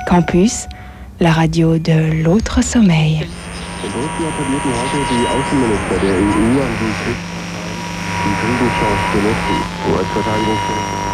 Campus, la radio de l'autre sommeil. In Brüssel appellierten heute die Außenminister der EU an die Kriegszeit, die Friedenschance zu nutzen. US-Verteidigungsminister